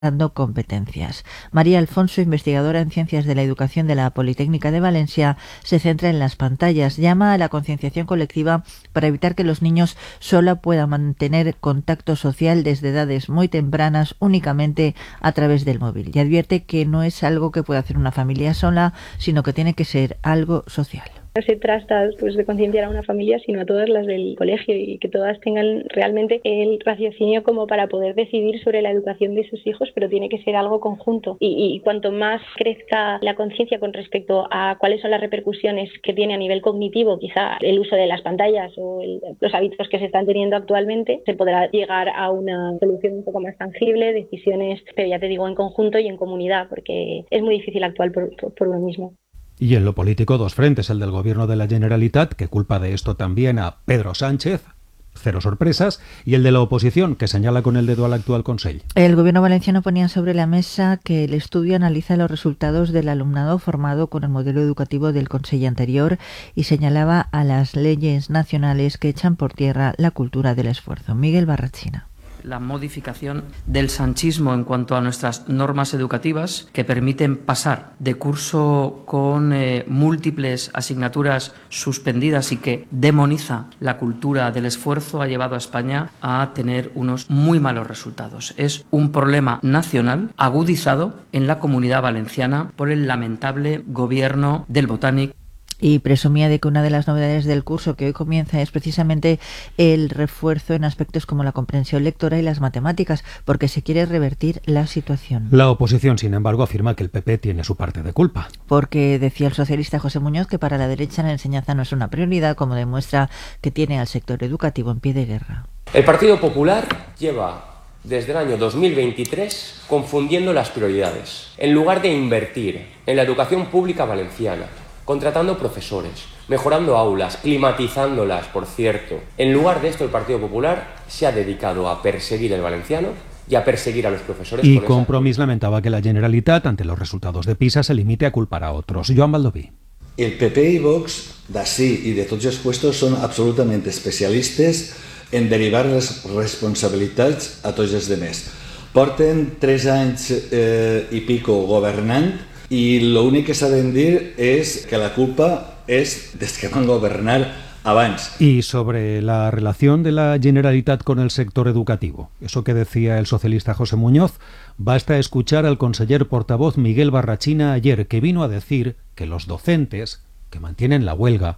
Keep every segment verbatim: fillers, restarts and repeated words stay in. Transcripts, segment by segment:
dando competencias. María Alfonso, investigadora en Ciencias de la Educación de la Politécnica de Valencia, se centra en las pantallas. Llama a la concienciación colectiva para evitar que los niños solo puedan mantener contacto social desde edades muy tempranas únicamente a través del móvil. Y advierte que no es algo que pueda hacer una familia sola, sino que tiene que ser algo social. No se trata pues, de concienciar a una familia, sino a todas las del colegio y que todas tengan realmente el raciocinio como para poder decidir sobre la educación de sus hijos, pero tiene que ser algo conjunto. Y, y cuanto más crezca la conciencia con respecto a cuáles son las repercusiones que tiene a nivel cognitivo, quizá el uso de las pantallas o el, los hábitos que se están teniendo actualmente, se podrá llegar a una solución un poco más tangible, decisiones, pero ya te digo, en conjunto y en comunidad, porque es muy difícil actuar por, por, por uno mismo. Y en lo político, dos frentes, el del gobierno de la Generalitat, que culpa de esto también a Pedro Sánchez, cero sorpresas, y el de la oposición, que señala con el dedo al actual Consell. El gobierno valenciano ponía sobre la mesa que el estudio analiza los resultados del alumnado formado con el modelo educativo del Consell anterior y señalaba a las leyes nacionales que echan por tierra la cultura del esfuerzo. Miguel Barrachina. La modificación del sanchismo en cuanto a nuestras normas educativas que permiten pasar de curso con eh, múltiples asignaturas suspendidas y que demoniza la cultura del esfuerzo ha llevado a España a tener unos muy malos resultados. Es un problema nacional agudizado en la Comunidad Valenciana por el lamentable gobierno del Botánic. Y presumía de que una de las novedades del curso que hoy comienza es precisamente el refuerzo en aspectos como la comprensión lectora y las matemáticas, porque se quiere revertir la situación. La oposición, sin embargo, afirma que el P P tiene su parte de culpa. Porque decía el socialista José Muñoz que para la derecha la enseñanza no es una prioridad, como demuestra que tiene al sector educativo en pie de guerra. El Partido Popular lleva desde el año dos mil veintitrés confundiendo las prioridades. En lugar de invertir en la educación pública valenciana, contratando profesores, mejorando aulas, climatizándolas, por cierto. En lugar de esto, el Partido Popular se ha dedicado a perseguir el valenciano y a perseguir a los profesores. Y con Compromís esa... lamentaba que la Generalitat, ante los resultados de PISA, se limite a culpar a otros. Joan Baldoví. El P P y Vox, d'ací y de tots els puestos, són absolutament especialistes en derivar les responsabilitats a tots els demés. Porten tres anys eh, i pico governant y lo único que saben dir es que la culpa es des que van gobernar abans. Y sobre la relación de la Generalitat con el sector educativo, eso que decía el socialista José Muñoz, basta escuchar al conseller portavoz Miguel Barrachina ayer, que vino a decir que los docentes que mantienen la huelga,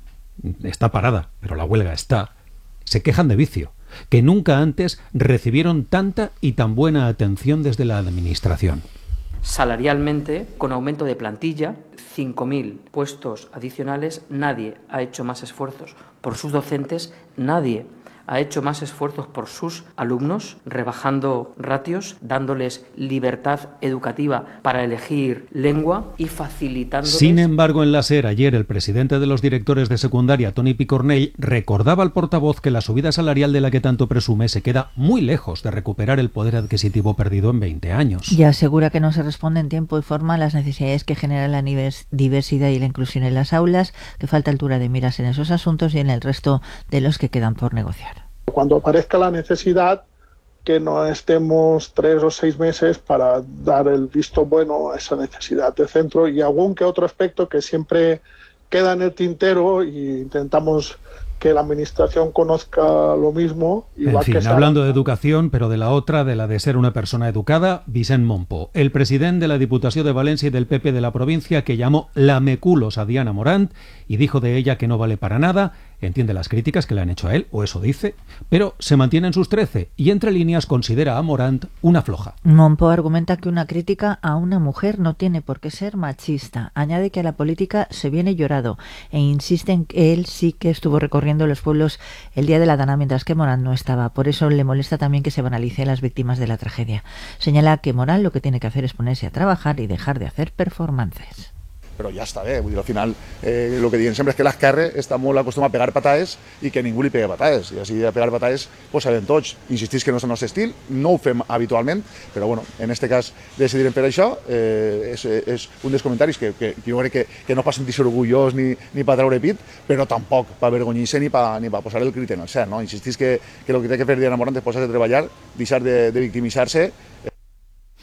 está parada, pero la huelga está, se quejan de vicio, que nunca antes recibieron tanta y tan buena atención desde la administración. Salarialmente, con aumento de plantilla, cinco mil puestos adicionales, nadie ha hecho más esfuerzos por sus docentes, nadie ha hecho más esfuerzos por sus alumnos, rebajando ratios, dándoles libertad educativa para elegir lengua y facilitándoles... Sin embargo, en la SER ayer el presidente de los directores de secundaria, Toni Picornell, recordaba al portavoz que la subida salarial de la que tanto presume se queda muy lejos de recuperar el poder adquisitivo perdido en veinte años. Y asegura que no se responde en tiempo y forma a las necesidades que genera la diversidad y la inclusión en las aulas, que falta altura de miras en esos asuntos y en el resto de los que quedan por negociar. Cuando aparezca la necesidad, que no estemos tres o seis meses para dar el visto bueno a esa necesidad de centro y algún que otro aspecto que siempre queda en el tintero y intentamos que la administración conozca lo mismo. En fin, que hablando de educación, pero de la otra, de la de ser una persona educada, Vicent Mompó, el presidente de la Diputación de Valencia y del P P de la provincia, que llamó lameculos a Diana Morant y dijo de ella que no vale para nada, entiende las críticas que le han hecho a él, o eso dice, pero se mantiene en sus trece y entre líneas considera a Morant una floja. Mompó argumenta que una crítica a una mujer no tiene por qué ser machista. Añade que a la política se viene llorado e insiste en que él sí que estuvo recorriendo los pueblos el día de la Dana, mientras que Morant no estaba. Por eso le molesta también que se banalice a las víctimas de la tragedia. Señala que Morant lo que tiene que hacer es ponerse a trabajar y dejar de hacer performances. Però ja està bé, vull dir, al final eh, el que diuen sempre és que l'esquerra està molt acostumat a pegar patades i que ningú li pega patades, i així de pegar patades pues sabem tots. Insistís que no és el nostre estil, no ho fem habitualment, però bueno, en este cas decidirem per això, eh, és, és un dels comentaris que, que, que jo crec que, que no és per sentir-se orgullós ni, ni per treure pit, però tampoc per avergonyir-se ni per ni pa posar el crit en el cert, no? Insistís que, que el que té que fer Diana Morant és posar-se a treballar, deixar de, de victimitzar-se.